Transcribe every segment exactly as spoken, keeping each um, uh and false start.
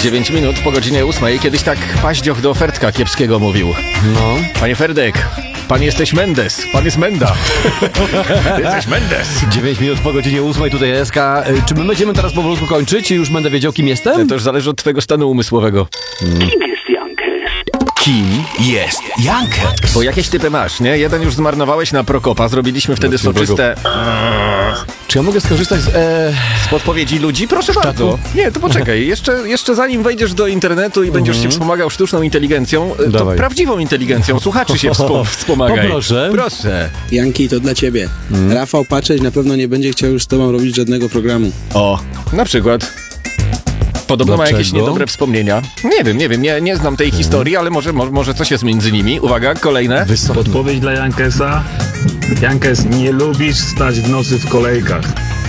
dziewięć minut po godzinie ósmej. Kiedyś tak Paździoch do Ferdka Kiepskiego mówił. No. Panie Ferdek, pan jesteś Mendes, pan jest Menda. Jesteś Mendes. dziewięć minut po godzinie ósmej, tutaj S K. Czy my będziemy teraz powolutku kończyć, czy już będę wiedział, kim jestem? To już zależy od twojego stanu umysłowego. Kim jest Jankes? Kim jest Jankes? Bo jakieś typy masz, nie? Jeden już zmarnowałeś na Prokopa, zrobiliśmy wtedy soczyste... Czy ja mogę skorzystać z... E... Z podpowiedzi ludzi? Proszę bardzo. Nie, to poczekaj. Jeszcze, jeszcze zanim wejdziesz do internetu i będziesz się wspomagał sztuczną inteligencją, to Dawaj. prawdziwą inteligencją słuchaczy się wspom- wspomagaj. Poproszę. Proszę. Janki, to dla ciebie. Rafał Paczeć na pewno nie będzie chciał już z tobą robić żadnego programu. O, na przykład. Podobno ma jakieś Dlaczego? niedobre wspomnienia. Nie wiem, nie wiem, nie, nie znam tej historii, ale może, może, może coś jest między nimi. Uwaga, kolejne. Wysoki. Podpowiedź dla Jankesa. Jankes, nie lubisz stać w nocy w kolejkach.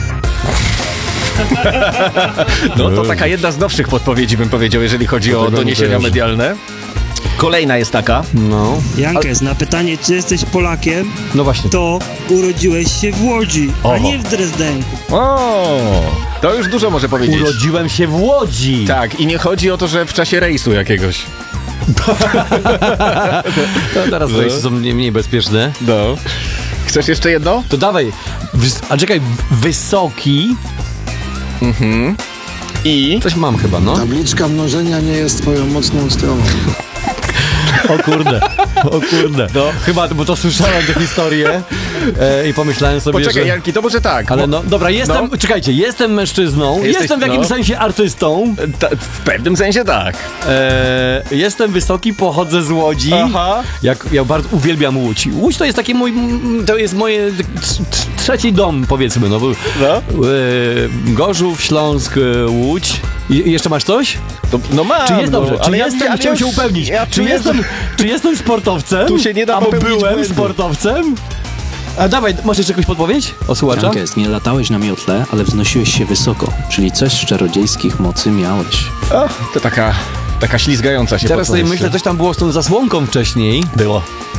No to taka jedna z nowszych podpowiedzi, bym powiedział, jeżeli chodzi o tego doniesienia też. medialne. Kolejna jest taka. No. Jankes, na pytanie, czy jesteś Polakiem, No właśnie. to urodziłeś się w Łodzi, a Oho. nie w Drezdenku. O, to już dużo może powiedzieć. Urodziłem się w Łodzi. Tak, i nie chodzi o to, że w czasie rejsu jakiegoś. To teraz No. rejsy są mniej, mniej bezpieczne. No. Chcesz jeszcze jedno? To dawaj. Wys- A czekaj, wysoki. I... Coś mam chyba, no. Tabliczka mnożenia nie jest twoją mocną stroną. O kurde, o kurde. No, chyba, bo to słyszałem tę historię e, i pomyślałem sobie, Poczekaj, że... Janki, to może tak. Ale bo- no, dobra, jestem, No. czekajcie, jestem mężczyzną, Jesteś- jestem w jakimś no. sensie artystą, Ta, w pewnym sensie tak. e, jestem wysoki, pochodzę z Łodzi, Aha. jak, ja bardzo uwielbiam Łódź. Łódź to jest taki mój, mm, to jest moje t- t- trzeci dom, powiedzmy, no, bo, No. e, Gorzów, Śląsk, e, Łódź. I, i jeszcze masz coś? To, no mam, Czy jest no, dobrze? Czy ale ja- jestem, ale chciałem ja się już- upewnić, ja czy, czuję, jestem, czy jestem sportowcem? Tu się nie da Albo popełnić byłem błędu. sportowcem? A dawaj, masz jeszcze jakąś podpowiedź? O słuchacza? Jankes, nie latałeś na miotle, ale wznosiłeś się wysoko, czyli coś z czarodziejskich mocy miałeś. O, to taka, taka ślizgająca się Teraz sobie podpowiedź. myślę, coś tam było z tą zasłonką wcześniej. Było.